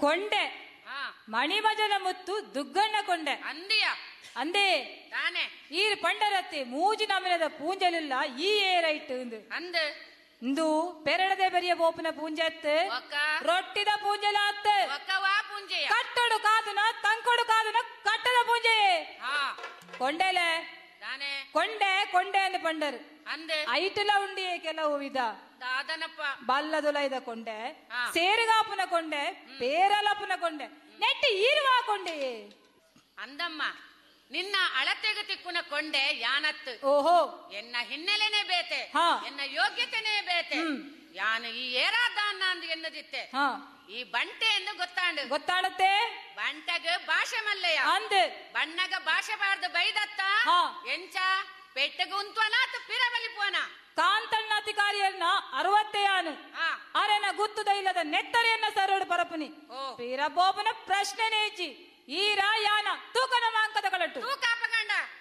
ಕೊಂಡೆ ಮಣಿಮಜನ ಮುತ್ತು ದುಗ್ಗಣ್ಣ ಕೊಂಡೆ ಅಂದಿಯ ಅಂದೇ ತಾನೆ ಈ ಪಂಡರತ್ತೆ ಮೂಜಿ ನಮಿನದ ಪೂಂಜಲಿಲ್ಲ ಈ ಏರೈಟ್ ಅಂದ ಇಂದು ಪೆರಡದೆ ಬೆರಿಯ ಬೋಪನ ಪೂಂಜೆತ್ತು ರೊಟ್ಟಿದ ಪೂಂಜಲಾತ್ ಒಕ್ಕವಾ ಪೂಂಜೆಯ ಕಟ್ಟಡು ಕಾದುನ ತಂಕೊಡು ಕಾದುನ ಕಟ್ಟದ ಪೂಂಜೆ ಕೊಂಡೆಲೆ ತಾನೆ ಕೊಂಡೆ ಕೊಂಡೆ ಅಂದ ಪಂಡರು ಅಂದೆ ಐಟುಲ ಉಂಡಿ ಕೆಲವು ವಿಧ ದಾದನಪ್ಪ ಬಲ್ಲದುಲ ಇದ ಕೊಂಡೆ ಸೇರಿಗಾಪುನ ಕೊಂಡೆ ಪೇರಲಪುನ ಕೊಂಡೆ ನೆಟ್ಟಿ ಈರುವಾ ಕೊಂಡೆ ಅಂದಮ್ಮ ನಿನ್ನ ಅಳತೆಗೆ ತಿಕ್ಕುನ ಕೊಂಡೆ ಯಾನತ್ತು ಓಹೋ ಎನ್ನ ಹಿನ್ನೆಲೆನೇ ಬೇತೆ ಎನ್ನ ಯೋಗ್ಯತೆನೇ ಬೇತೆ ಯಾನು ಈ ಏರಾದಾನ ಅಂದ್ ಎನ್ನದಿತ್ತೆ ಈ ಬಂಟೆ ಎಂದು ಗೊತ್ತಾಡುತ್ತೆ ಬಂಟಗ ಭಾಷೆ ಮಲ್ಲಯ್ಯ ಅಂದ್ ಬಣ್ಣಗ ಭಾಷೆ ಬಾರ್ದು ಬೈದತ್ತ ಎಂಚ ಪೆಟ್ಟಗ ಉಂತ್ವನಾತ್ ಪಿರಬಲಿಪುವನ ಕಾಂತಣ್ಣಾಧಿಕಾರಿಯನ್ನ 60 ಅರೆನ ಗುತ್ತುದ ಇಲ್ಲದ ನೆತ್ತರೆಯನ್ನ ಸರೋಡು ಪರಪುನಿ ಪೀರಬೋಬನ ಪ್ರಶ್ನೆ ನೇಜಿ ಈ ರಾಯಾನ ತೂಕ